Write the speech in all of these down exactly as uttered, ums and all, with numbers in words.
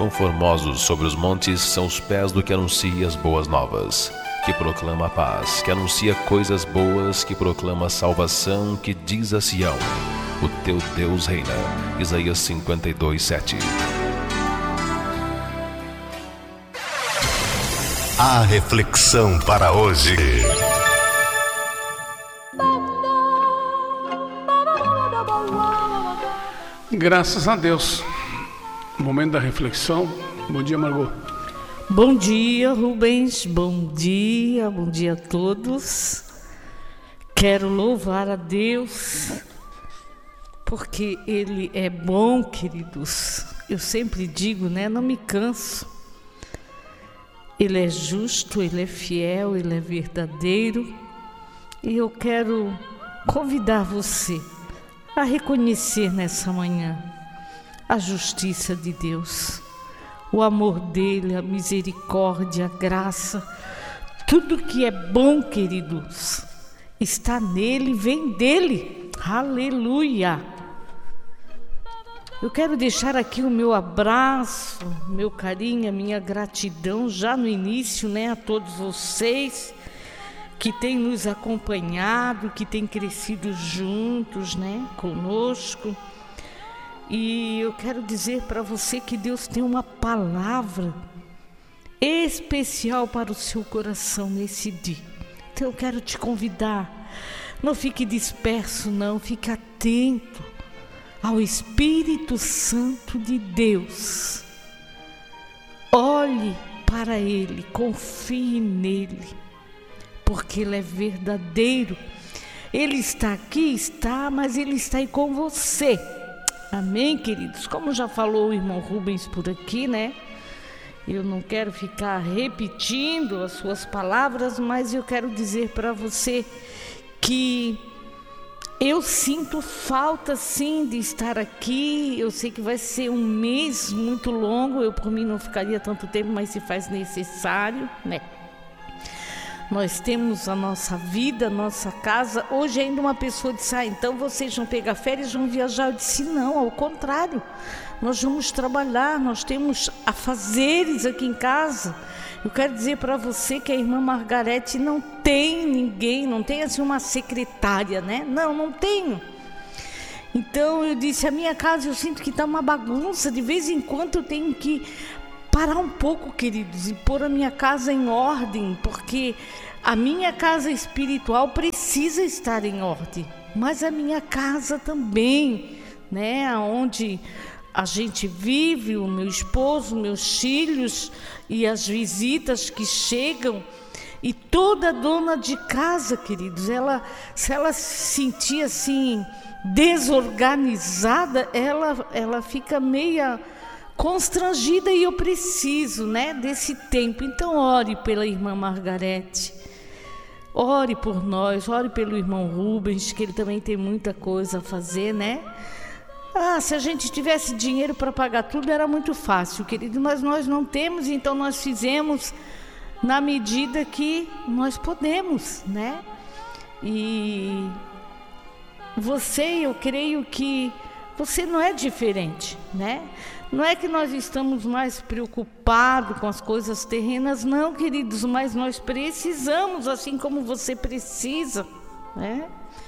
Quão formosos sobre os montes são os pés do que anuncia as boas novas, que proclama a paz, que anuncia coisas boas, que proclama a salvação, que diz a Sião: o teu Deus reina. Isaías cinquenta e dois, sete. A reflexão para hoje. Graças a Deus. Momento da reflexão. Bom dia, Margot. Bom dia, Rubens. Bom dia, bom dia a todos. Quero louvar a Deus, porque Ele é bom, queridos. Eu sempre digo, né? Não me canso. Ele é justo, Ele é fiel, Ele é verdadeiro. E eu quero convidar você a reconhecer nessa manhã a justiça de Deus, o amor dele, a misericórdia, a graça, tudo que é bom, queridos, está nele, vem dele. Aleluia! Eu quero deixar aqui o meu abraço, meu carinho, a minha gratidão já no início, né, a todos vocês que têm nos acompanhado, que têm crescido juntos, né, conosco. E eu quero dizer para você que Deus tem uma palavra especial para o seu coração nesse dia. Então eu quero te convidar, não fique disperso não, fique atento ao Espírito Santo de Deus. Olhe para Ele, confie nele, porque Ele é verdadeiro. Ele está aqui, está, mas Ele está aí com você. Amém, queridos? Como já falou o irmão Rubens por aqui, né? Eu não quero ficar repetindo as suas palavras, mas eu quero dizer para você que eu sinto falta, sim, de estar aqui. Eu sei que vai ser um mês muito longo. Eu, por mim, não ficaria tanto tempo, mas se faz necessário, né? Nós temos a nossa vida, a nossa casa. Hoje ainda uma pessoa disse, ah, então vocês vão pegar férias, vão viajar. Eu disse, não, ao contrário. Nós vamos trabalhar, nós temos afazeres aqui em casa. Eu quero dizer para você que a irmã Margarete não tem ninguém, não tem assim uma secretária, né? Não, não tenho. Então eu disse, a minha casa eu sinto que está uma bagunça. De vez em quando eu tenho que parar um pouco, queridos, e pôr a minha casa em ordem, porque a minha casa espiritual precisa estar em ordem, mas a minha casa também, né, onde a gente vive, o meu esposo, meus filhos e as visitas que chegam. E toda dona de casa, queridos, ela, se ela se sentir assim desorganizada, ela, ela fica meia constrangida, e eu preciso, né, desse tempo. Então ore pela irmã Margarete, ore por nós, ore pelo irmão Rubens, que ele também tem muita coisa a fazer, né? Ah, se a gente tivesse dinheiro para pagar tudo era muito fácil, querido, mas nós não temos, então nós fizemos na medida que nós podemos, né? E você, eu creio que você não é diferente, né? Não é que nós estamos mais preocupados com as coisas terrenas, não, queridos, mas nós precisamos, assim como você precisa, né?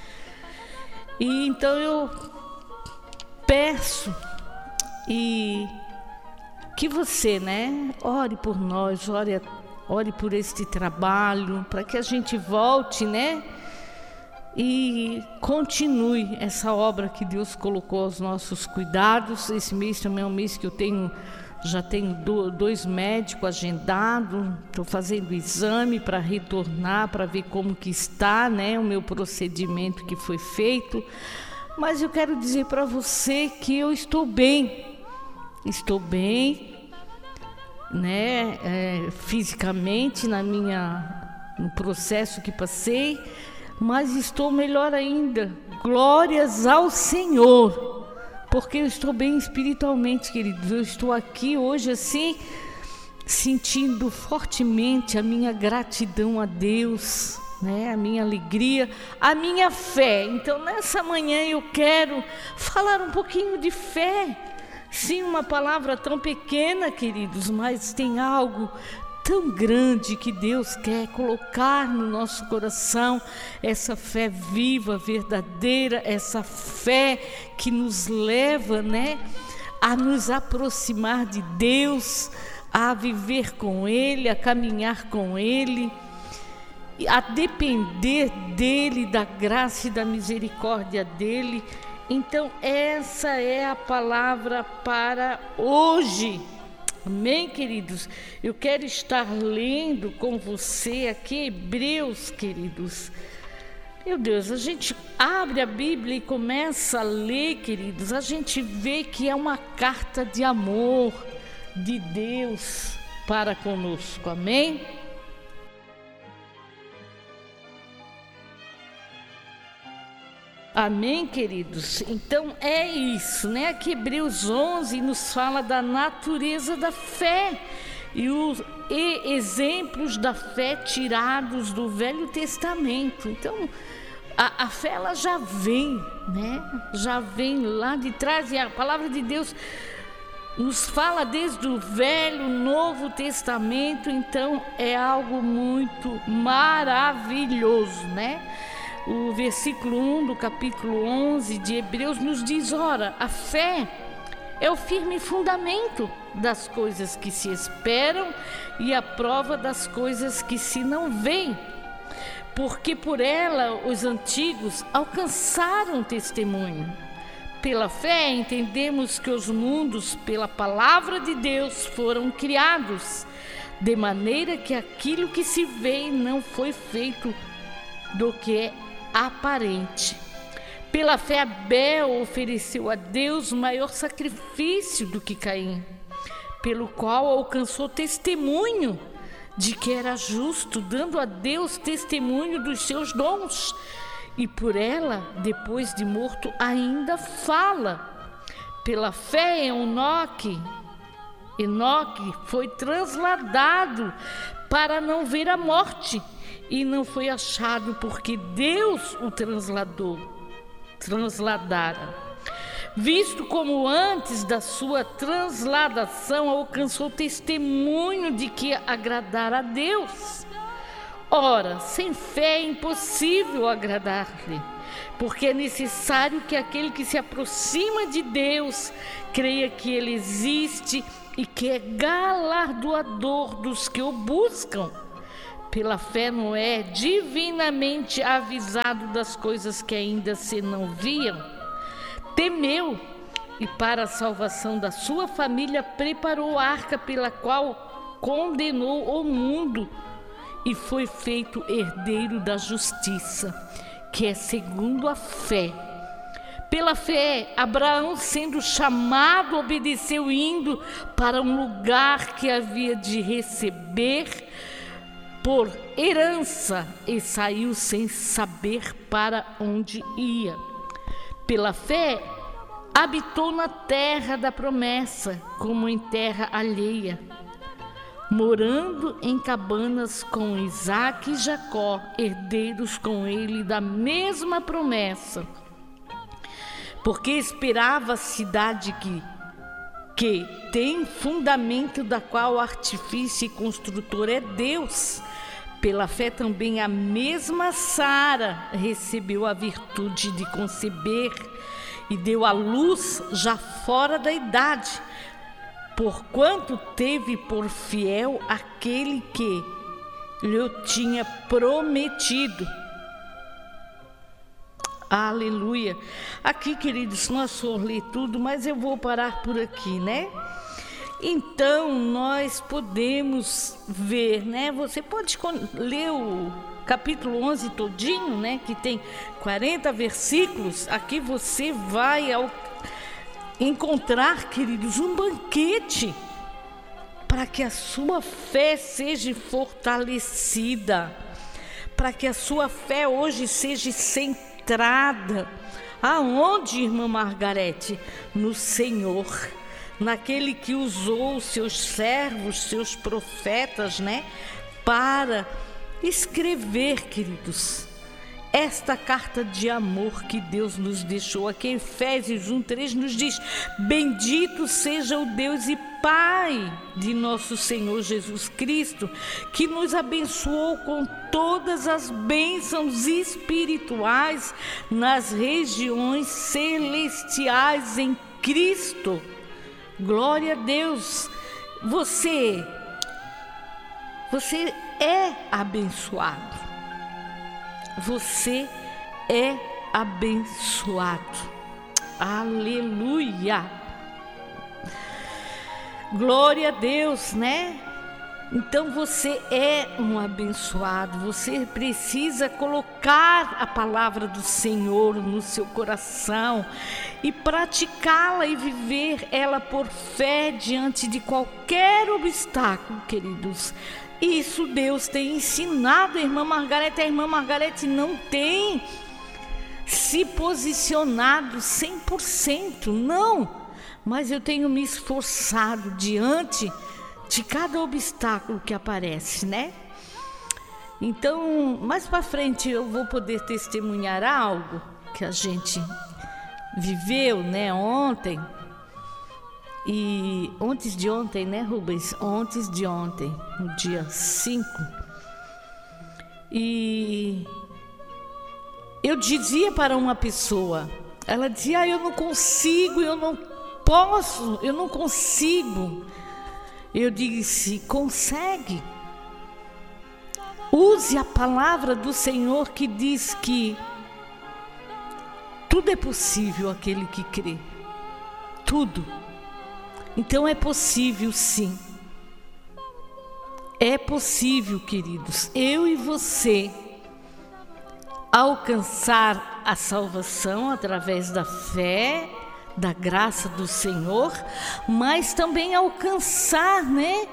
E então eu peço e que você, né, ore por nós, ore, ore por este trabalho, para que a gente volte, né, e continue essa obra que Deus colocou aos nossos cuidados. Esse mês também é um mês que eu tenho, já tenho do, dois médicos agendados, estou fazendo exame para retornar, para ver como que está, né, o meu procedimento que foi feito. Mas eu quero dizer para você que eu estou bem, estou bem, né, é, fisicamente, na minha, no processo que passei, mas estou melhor ainda, glórias ao Senhor, porque eu estou bem espiritualmente, queridos. Eu estou aqui hoje assim, sentindo fortemente a minha gratidão a Deus, né? A minha alegria, a minha fé. Então nessa manhã eu quero falar um pouquinho de fé. Sim, uma palavra tão pequena, queridos, mas tem algo tão grande que Deus quer colocar no nosso coração, essa fé viva, verdadeira, essa fé que nos leva, né, a nos aproximar de Deus, a viver com Ele, a caminhar com Ele, a depender dEle, da graça e da misericórdia dEle. Então essa é a palavra para hoje. Amém, queridos? Eu quero estar lendo com você aqui Hebreus, queridos. Meu Deus, a gente abre a Bíblia e começa a ler, queridos, a gente vê que é uma carta de amor de Deus para conosco. Amém? Amém, queridos? Então é isso, né? Aqui Hebreus onze nos fala da natureza da fé e os e exemplos da fé tirados do Velho Testamento. Então a, a fé ela já vem, né? Já vem lá de trás, e a palavra de Deus nos fala desde o Velho, Novo Testamento. Então é algo muito maravilhoso, né? O versículo um do capítulo onze de Hebreus nos diz: ora, a fé é o firme fundamento das coisas que se esperam e a prova das coisas que se não veem, porque por ela os antigos alcançaram testemunho. Pela fé entendemos que os mundos, pela palavra de Deus, foram criados, de maneira que aquilo que se vê não foi feito do que é aparente. Pela fé Abel ofereceu a Deus maior sacrifício do que Caim, pelo qual alcançou testemunho de que era justo, dando a Deus testemunho dos seus dons, e por ela, depois de morto, ainda fala. Pela fé Enoque, Enoque foi transladado para não ver a morte, e não foi achado porque Deus o transladou, transladara. Visto como antes da sua transladação alcançou testemunho de que agradara a Deus. Ora, sem fé é impossível agradar-lhe, porque é necessário que aquele que se aproxima de Deus creia que Ele existe e que é galardoador dos que o buscam. Pela fé Noé, divinamente avisado das coisas que ainda se não viam, temeu e para a salvação da sua família preparou a arca pela qual condenou o mundo e foi feito herdeiro da justiça, que é segundo a fé. Pela fé, Abraão, sendo chamado, obedeceu, indo para um lugar que havia de receber por herança, e saiu sem saber para onde ia. Pela fé, habitou na terra da promessa, como em terra alheia, morando em cabanas com Isaque e Jacó, herdeiros com ele da mesma promessa, porque esperava a cidade que, que tem fundamento, da qual o artifício e construtor é Deus. Pela fé também a mesma Sara recebeu a virtude de conceber e deu à luz já fora da idade, porquanto teve por fiel aquele que lhe tinha prometido. Aleluia. Aqui, queridos, nós vamos ler tudo, mas eu vou parar por aqui, né? Então, nós podemos ver, né? Você pode ler o capítulo onze todinho, né? Que tem quarenta versículos. Aqui você vai ao... encontrar, queridos, um banquete para que a sua fé seja fortalecida, para que a sua fé hoje seja centrada. Aonde, irmã Margarete? No Senhor, naquele que usou os seus servos, seus profetas, né, para escrever, queridos, esta carta de amor que Deus nos deixou aqui. Efésios um, três nos diz: bendito seja o Deus e Pai de nosso Senhor Jesus Cristo, que nos abençoou com todas as bênçãos espirituais nas regiões celestiais em Cristo. Glória a Deus. Você, você é abençoado. Você é abençoado. Aleluia. Glória a Deus, né? Então você é um abençoado. Você precisa colocar a palavra do Senhor no seu coração e praticá-la e viver ela por fé diante de qualquer obstáculo, queridos. Isso Deus tem ensinado a irmã Margarete. A irmã Margarete não tem se posicionado cem por cento, não. Mas eu tenho me esforçado diante de cada obstáculo que aparece, né? Então, mais para frente eu vou poder testemunhar algo que a gente viveu, né, ontem. E antes de ontem, né, Rubens? Antes de ontem, no dia cinco. E eu dizia para uma pessoa, ela dizia: ah, eu não consigo, eu não posso, eu não consigo. Eu disse: consegue. Use a palavra do Senhor que diz que tudo é possível àquele que crê. Tudo. Então é possível, sim. É possível, queridos, eu e você alcançar a salvação através da fé, da graça do Senhor, mas também alcançar, né,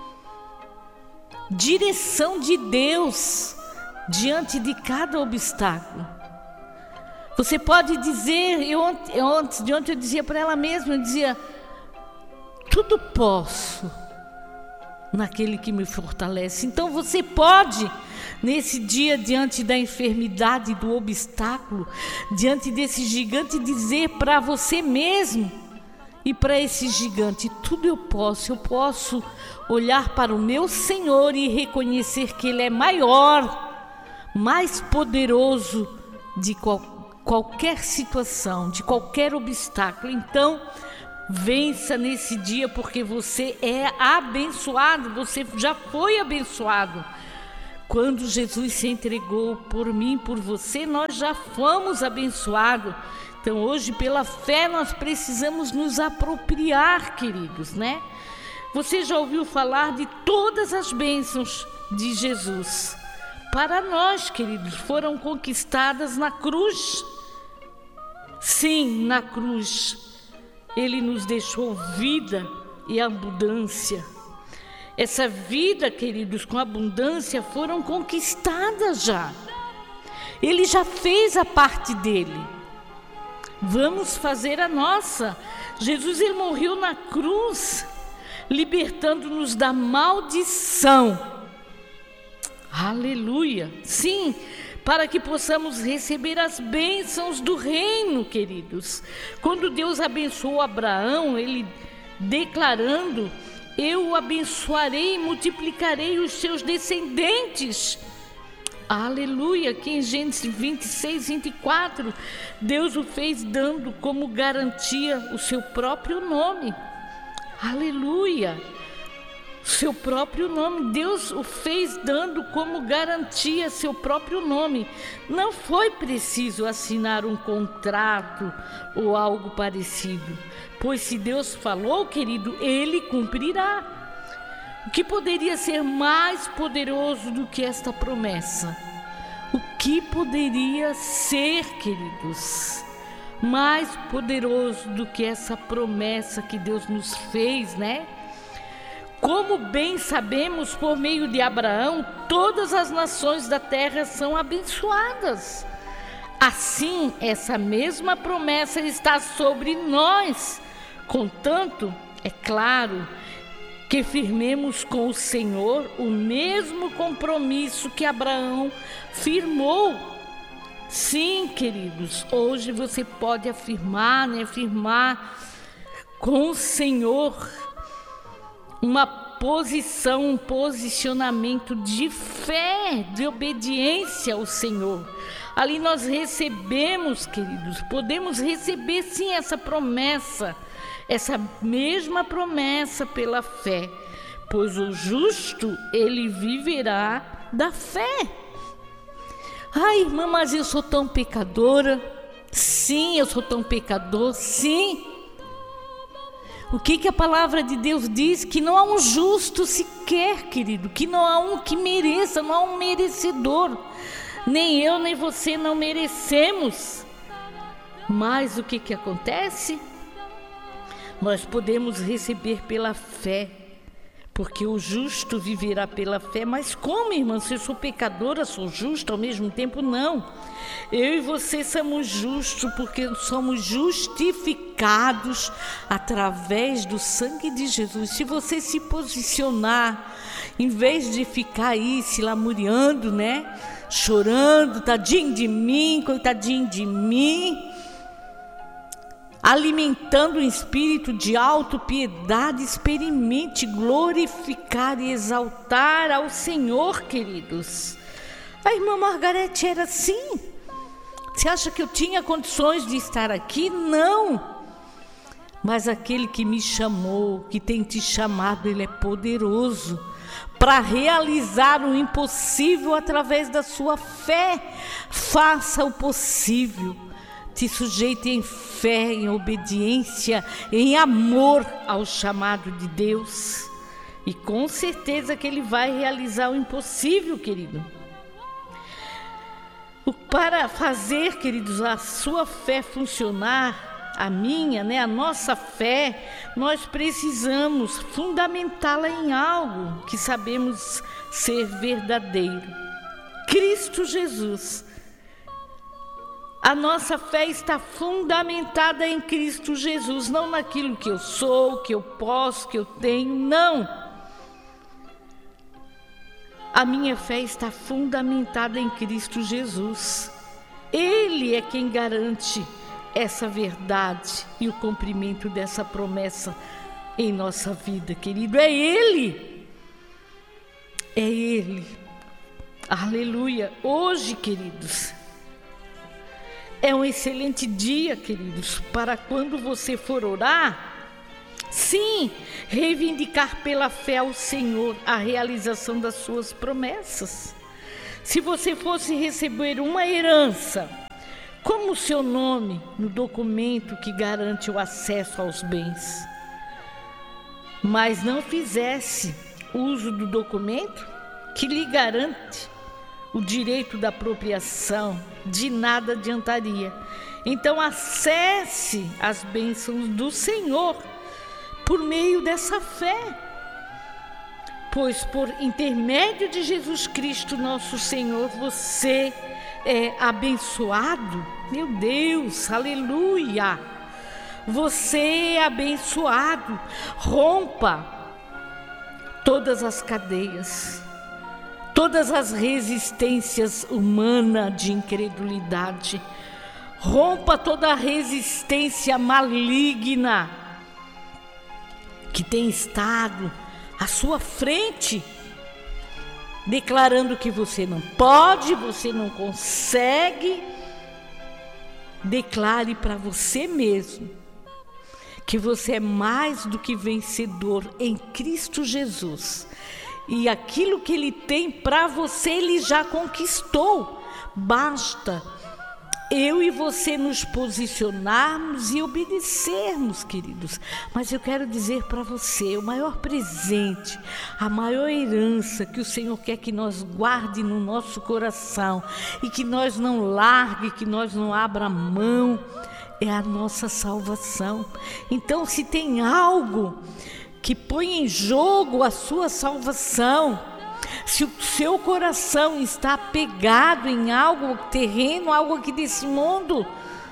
direção de Deus diante de cada obstáculo. Você pode dizer, eu, eu, antes de ontem eu dizia para ela mesma, eu dizia: tudo posso naquele que me fortalece. Então você pode, nesse dia, diante da enfermidade, do obstáculo, diante desse gigante, dizer para você mesmo e para esse gigante: tudo eu posso. Eu posso olhar para o meu Senhor e reconhecer que Ele é maior, mais poderoso de qual, qualquer situação, de qualquer obstáculo. Então, vença nesse dia, porque você é abençoado, você já foi abençoado. Quando Jesus se entregou por mim, por você, nós já fomos abençoados. Então hoje, pela fé, nós precisamos nos apropriar, queridos, né? Você já ouviu falar de todas as bênçãos de Jesus? Para nós, queridos, foram conquistadas na cruz. Sim, na cruz. Ele nos deixou vida e abundância. Essa vida, queridos, com abundância, foram conquistadas já. Ele já fez a parte dele. Vamos fazer a nossa. Jesus, ele morreu na cruz, libertando-nos da maldição. Aleluia. Sim, para que possamos receber as bênçãos do reino, queridos. Quando Deus abençoou Abraão, ele declarando: eu o abençoarei e multiplicarei os seus descendentes. Aleluia. Aqui em Gênesis vinte e seis, vinte e quatro, Deus o fez dando como garantia o seu próprio nome. Aleluia. Seu próprio nome, Deus o fez dando como garantia seu próprio nome. Não foi preciso assinar um contrato ou algo parecido, pois se Deus falou, querido, Ele cumprirá. O que poderia ser mais poderoso do que esta promessa? O que poderia ser, queridos, mais poderoso do que essa promessa que Deus nos fez, né? Como bem sabemos, por meio de Abraão, todas as nações da terra são abençoadas. Assim, essa mesma promessa está sobre nós. Contanto, é claro, que firmemos com o Senhor o mesmo compromisso que Abraão firmou. Sim, queridos, hoje você pode afirmar, né, afirmar com o Senhor uma posição, um posicionamento de fé, de obediência ao Senhor. Ali nós recebemos, queridos, podemos receber sim essa promessa, essa mesma promessa pela fé, pois o justo, ele viverá da fé. Ai, irmã, mas eu sou tão pecadora. Sim, eu sou tão pecador, sim. O que que a palavra de Deus diz? Que não há um justo sequer, querido, que não há um que mereça, não há um merecedor. Nem eu, nem você não merecemos. Mas o que que acontece? Nós podemos receber pela fé, porque o justo viverá pela fé. Mas como, irmã? Se eu sou pecadora, sou justa ao mesmo tempo? Não. Eu e você somos justos porque somos justificados através do sangue de Jesus. Se você se posicionar, em vez de ficar aí se lamuriando, né? Chorando, tadinho de mim, coitadinho de mim, alimentando o espírito de autopiedade, experimente glorificar e exaltar ao Senhor, queridos. A irmã Margarete era assim. Você acha que eu tinha condições de estar aqui? Não. Mas aquele que me chamou, que tem te chamado, ele é poderoso para realizar o impossível através da sua fé. Faça o possível. Te sujeite em fé, em obediência, em amor ao chamado de Deus. E com certeza que Ele vai realizar o impossível, querido. Para fazer, queridos, a sua fé funcionar, a minha, né, a nossa fé, nós precisamos fundamentá-la em algo que sabemos ser verdadeiro. Cristo Jesus. A nossa fé está fundamentada em Cristo Jesus, não naquilo que eu sou, que eu posso, que eu tenho, não. A minha fé está fundamentada em Cristo Jesus. Ele é quem garante essa verdade e o cumprimento dessa promessa em nossa vida, querido. É Ele. É Ele. Aleluia. Hoje, queridos, é um excelente dia, queridos, para quando você for orar, sim, reivindicar pela fé ao Senhor a realização das suas promessas. Se você fosse receber uma herança, como o seu nome no documento que garante o acesso aos bens, mas não fizesse uso do documento que lhe garante o direito da apropriação, de nada adiantaria. Então acesse as bênçãos do Senhor por meio dessa fé, pois por intermédio de Jesus Cristo nosso Senhor, você é abençoado. Meu Deus, aleluia! Você é abençoado. Rompa todas as cadeias, todas as resistências humanas de incredulidade. Rompa toda a resistência maligna que tem estado à sua frente, declarando que você não pode, você não consegue. Declare para você mesmo que você é mais do que vencedor em Cristo Jesus. E aquilo que Ele tem para você, Ele já conquistou. Basta eu e você nos posicionarmos e obedecermos, queridos. Mas eu quero dizer para você, o maior presente, a maior herança que o Senhor quer que nós guarde no nosso coração e que nós não largue, que nós não abra mão, é a nossa salvação. Então, se tem algo que põe em jogo a sua salvação, se o seu coração está apegado em algo terreno, algo aqui desse mundo,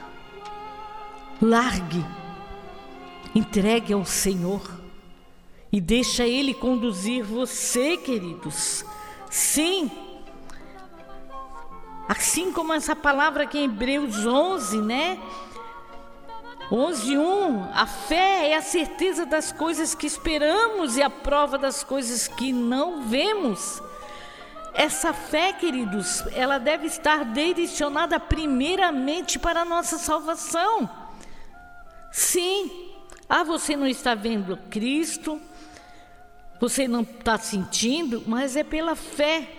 largue, entregue ao Senhor e deixa Ele conduzir você, queridos. Sim, Assim como essa palavra aqui em Hebreus onze, né? onze, um, a fé é a certeza das coisas que esperamos e a prova das coisas que não vemos. Essa fé, queridos, ela deve estar direcionada primeiramente para a nossa salvação. Sim, ah, você não está vendo Cristo, você não está sentindo, mas é pela fé.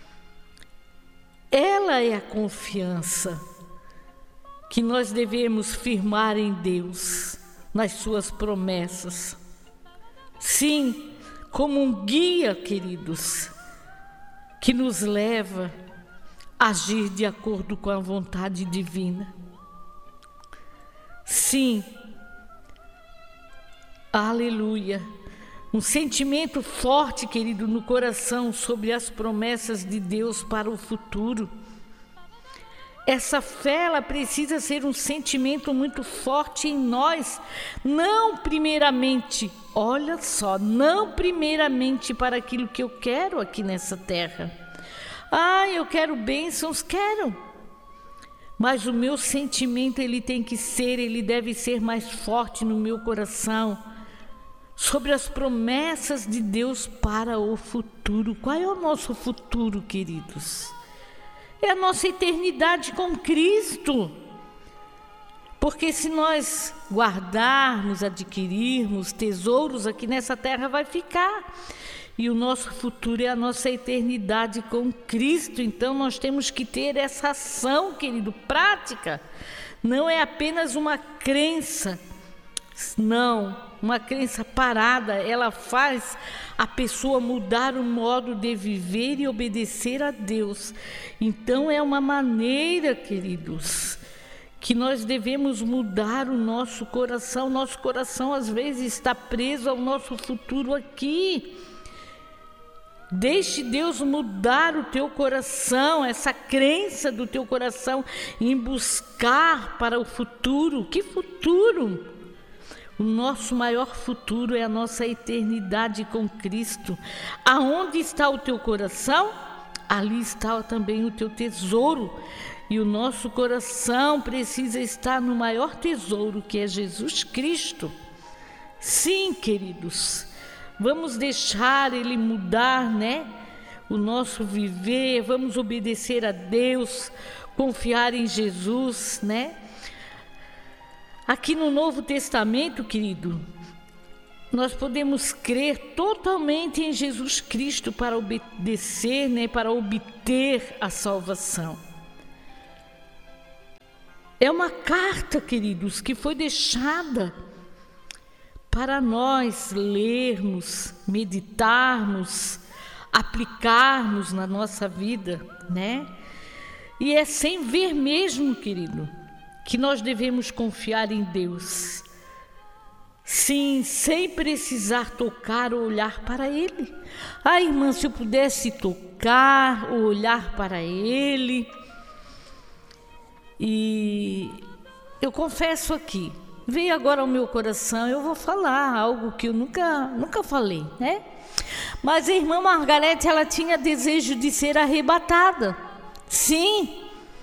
Ela é a confiança que nós devemos firmar em Deus, nas suas promessas. Sim, como um guia, queridos, que nos leva a agir de acordo com a vontade divina. Sim, aleluia, um sentimento forte, querido, no coração sobre as promessas de Deus para o futuro. Essa fé, ela precisa ser um sentimento muito forte em nós, não primeiramente, olha só, não primeiramente para aquilo que eu quero aqui nessa terra. Ah, eu quero bênçãos, quero. Mas o meu sentimento, ele tem que ser, ele deve ser mais forte no meu coração, sobre as promessas de Deus para o futuro. Qual é o nosso futuro, queridos? É a nossa eternidade com Cristo. Porque se nós guardarmos, adquirirmos tesouros aqui nessa terra, vai ficar. E o nosso futuro é a nossa eternidade com Cristo. Então nós temos que ter essa ação, querido, prática. Não é apenas uma crença. Não, uma crença parada, ela faz a pessoa mudar o modo de viver e obedecer a Deus. Então é uma maneira, queridos, que nós devemos mudar o nosso coração. Nosso coração às vezes está preso ao nosso futuro aqui. Deixe Deus mudar o teu coração, essa crença do teu coração em buscar para o futuro. Que futuro? O nosso maior futuro é a nossa eternidade com Cristo. Aonde está o teu coração? Ali está também o teu tesouro. E o nosso coração precisa estar no maior tesouro, que é Jesus Cristo. Sim, queridos, vamos deixar Ele mudar, né? O nosso viver, vamos obedecer a Deus, confiar em Jesus, né? Aqui no Novo Testamento, querido, nós podemos crer totalmente em Jesus Cristo para obedecer, né, para obter a salvação. É uma carta, queridos, que foi deixada para nós lermos, meditarmos, aplicarmos na nossa vida, né? E é sem ver mesmo, querido, que nós devemos confiar em Deus. Sim, sem precisar tocar ou olhar para Ele. Ah, irmã, se eu pudesse tocar ou olhar para Ele. E eu confesso aqui, veio agora ao meu coração, eu vou falar algo que eu nunca, nunca falei, né? Mas a irmã Margarete, ela tinha desejo de ser arrebatada. Sim.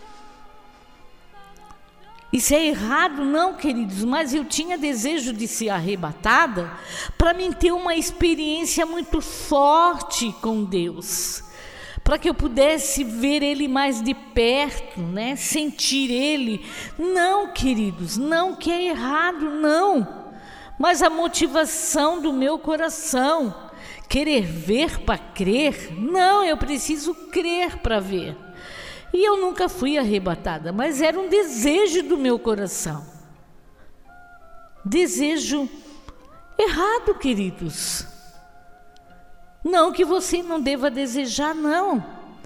Isso é errado? Não, queridos, mas eu tinha desejo de ser arrebatada para mim ter uma experiência muito forte com Deus, para que eu pudesse ver Ele mais de perto, né? Sentir Ele. Não, queridos, não que é errado, não, mas a motivação do meu coração, querer ver para crer, não, eu preciso crer para ver. E eu nunca fui arrebatada, mas era um desejo do meu coração. Desejo errado, queridos. Não que você não deva desejar, não.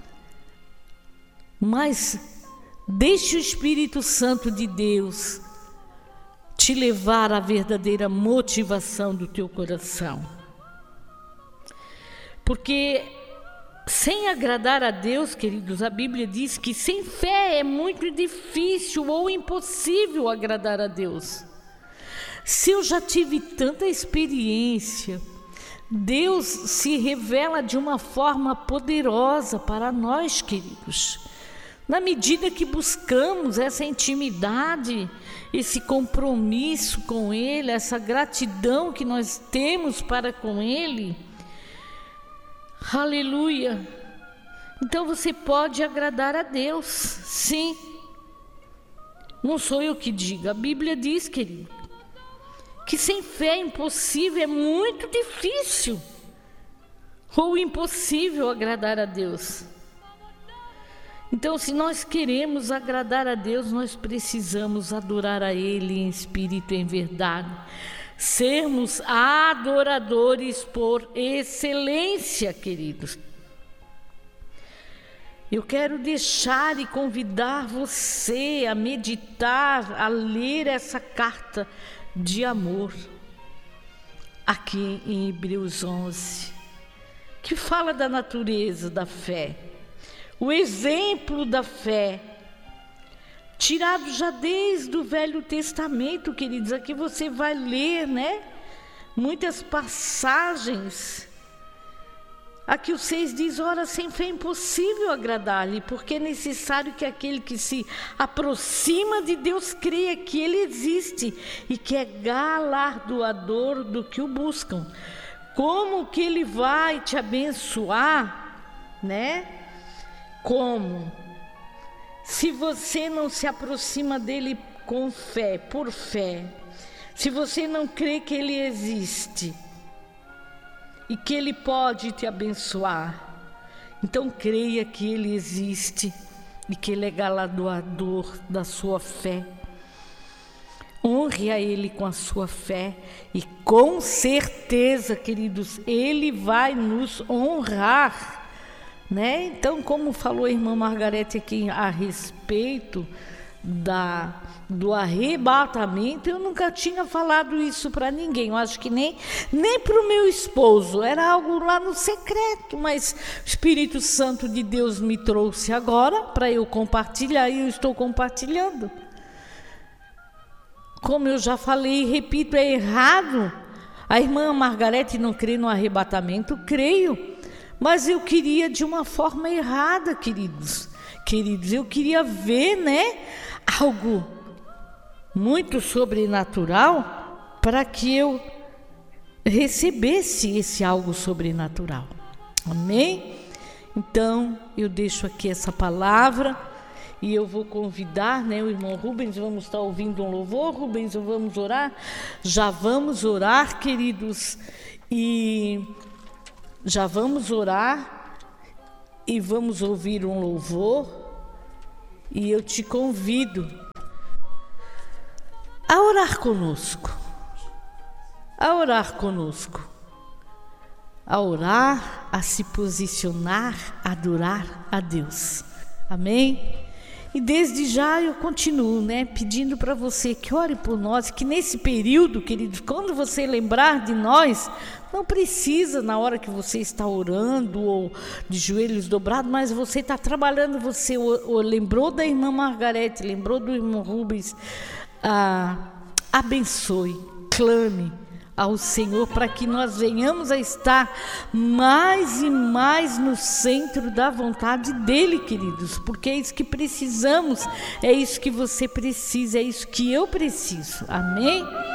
Mas deixe o Espírito Santo de Deus te levar à verdadeira motivação do teu coração. Porque sem agradar a Deus, queridos, a Bíblia diz que sem fé é muito difícil ou impossível agradar a Deus. Se eu já tive tanta experiência, Deus se revela de uma forma poderosa para nós, queridos. Na medida que buscamos essa intimidade, esse compromisso com Ele, essa gratidão que nós temos para com Ele, aleluia, então você pode agradar a Deus, sim. Não sou eu que digo, a Bíblia diz, querido, que sem fé é impossível, é muito difícil ou impossível agradar a Deus. Então, se nós queremos agradar a Deus, nós precisamos adorar a Ele em espírito e em verdade. Sermos adoradores por excelência, queridos. Eu quero deixar e convidar você a meditar, a ler essa carta de amor, aqui em Hebreus onze, que fala da natureza da fé. O exemplo da fé, tirado já desde o Velho Testamento, queridos. Aqui você vai ler, né? Muitas passagens. Aqui o seis diz, ora, sem fé é impossível agradar-lhe, porque é necessário que aquele que se aproxima de Deus creia que Ele existe e que é galardoador do que o buscam. Como que Ele vai te abençoar, né? Como? Se você não se aproxima dele com fé, por fé, se você não crê que ele existe e que ele pode te abençoar, então creia que ele existe e que ele é galardoador da sua fé. Honre a ele com a sua fé e com certeza, queridos, ele vai nos honrar. Né? Então, como falou a irmã Margarete aqui a respeito da, do arrebatamento, eu nunca tinha falado isso para ninguém. Eu acho que nem, nem para o meu esposo, era algo lá no secreto, mas o Espírito Santo de Deus me trouxe agora para eu compartilhar e eu estou compartilhando. Como eu já falei e repito, é errado. A irmã Margarete não crê no arrebatamento, creio. Mas eu queria de uma forma errada, queridos. Queridos, eu queria ver, né, algo muito sobrenatural para que eu recebesse esse algo sobrenatural. Amém? Então, eu deixo aqui essa palavra e eu vou convidar, né, o irmão Rubens, vamos estar ouvindo um louvor. Rubens, vamos orar? Já vamos orar, queridos, e... Já vamos orar e vamos ouvir um louvor, e eu te convido a orar conosco, a orar conosco, a orar, a se posicionar, a adorar a Deus. Amém? E desde já eu continuo, né, pedindo para você que ore por nós, que nesse período, queridos, quando você lembrar de nós, não precisa na hora que você está orando ou de joelhos dobrados, mas você está trabalhando, você ou, ou lembrou da irmã Margarete, lembrou do irmão Rubens, ah, abençoe, clame ao Senhor para que nós venhamos a estar mais e mais no centro da vontade dEle, queridos, porque é isso que precisamos, é isso que você precisa, é isso que eu preciso. Amém?